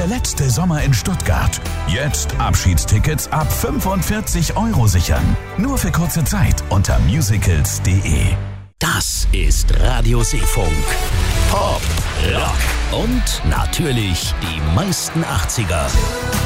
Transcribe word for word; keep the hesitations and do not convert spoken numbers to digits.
Der letzte Sommer in Stuttgart. Jetzt Abschiedstickets ab fünfundvierzig Euro sichern. Nur für kurze Zeit unter musicals punkt de. Das ist Radio Seefunk. Pop, Rock und natürlich die meisten achtziger.